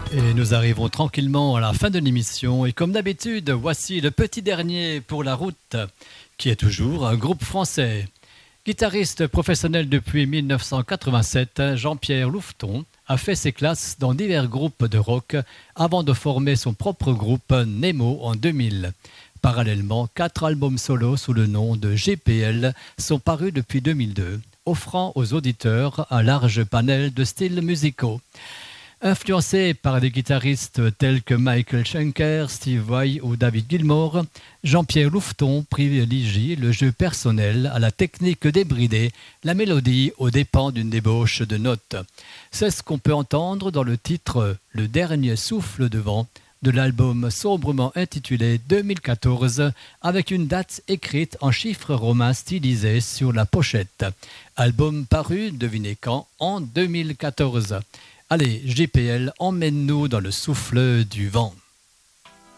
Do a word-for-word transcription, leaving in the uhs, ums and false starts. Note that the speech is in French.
Et nous arrivons tranquillement à la fin de l'émission. Et comme d'habitude, voici le petit dernier pour la route, qui est toujours un groupe français. Guitariste professionnel depuis mille neuf cent quatre-vingt-sept, Jean-Pierre Louveton a fait ses classes dans divers groupes de rock avant de former son propre groupe Nemo en deux mille. Parallèlement, quatre albums solo sous le nom de G P L sont parus depuis deux mille deux, offrant aux auditeurs un large panel de styles musicaux. Influencé par des guitaristes tels que Michael Schenker, Steve Vai ou David Gilmour, Jean-Pierre Louveton privilégie le jeu personnel à la technique débridée, la mélodie aux dépens d'une débauche de notes. C'est ce qu'on peut entendre dans le titre « Le dernier souffle de vent » de l'album sobrement intitulé deux mille quatorze, avec une date écrite en chiffres romains stylisés sur la pochette. Album paru, devinez quand, en deux mille quatorze. Allez, G P L, emmène-nous dans le souffle du vent.